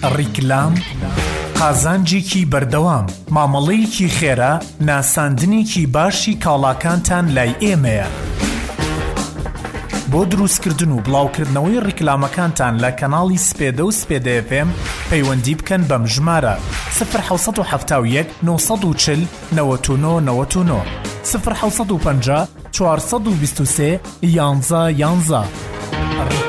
ڕیکلام قازانجێکی بەردەوام مامەڵەیەکی خێرا ناساندنێکی باشی کاڵاکانتان لای ئێمەیە. بۆ دروستکردن و بڵاوکردنەوەی ڕیکلامەکانتان لە کەناڵی سپێدە و سپێدە FM پەیوەندی بکەن بەم ژمارە 1970 940 99 1950 423 11 11.